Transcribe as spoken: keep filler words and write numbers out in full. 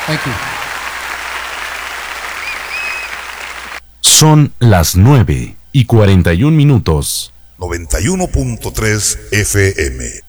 Thank you. Son las nueve y cuarenta y un minutos. noventa y uno punto tres F M.